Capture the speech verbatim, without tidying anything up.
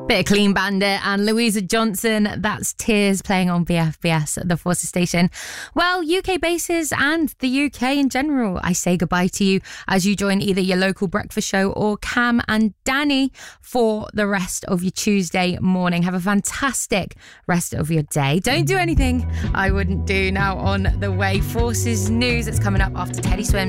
Bit of Clean Bandit and Louisa Johnson. That's Tears playing on B F B S at the Forces Station. Well, U K bases and the U K in general, I say goodbye to you as you join either your local breakfast show or Cam and Danny for the rest of your Tuesday morning. Have a fantastic rest of your day. Don't do anything I wouldn't do now on the way. Forces News, it's coming up after Teddy Swims.